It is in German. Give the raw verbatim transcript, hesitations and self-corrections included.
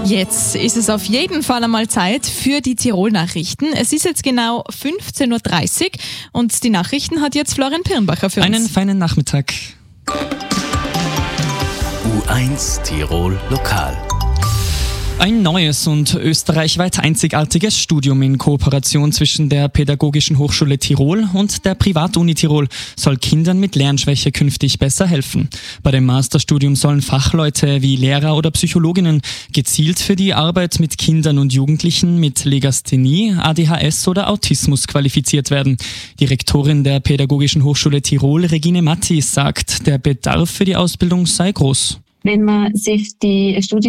Jetzt ist es auf jeden Fall einmal Zeit für die Tirol-Nachrichten. Es ist jetzt genau fünfzehn Uhr dreißig und die Nachrichten hat jetzt Florian Pirnbacher für uns. Einen feinen Nachmittag. U eins Tirol Lokal. Ein neues und österreichweit einzigartiges Studium in Kooperation zwischen der Pädagogischen Hochschule Tirol und der Privatuni Tirol soll Kindern mit Lernschwäche künftig besser helfen. Bei dem Masterstudium sollen Fachleute wie Lehrer oder Psychologinnen gezielt für die Arbeit mit Kindern und Jugendlichen mit Legasthenie, A D H S oder Autismus qualifiziert werden. Die Rektorin der Pädagogischen Hochschule Tirol, Regine Matti, sagt, der Bedarf für die Ausbildung sei groß. Wenn man sich die Studie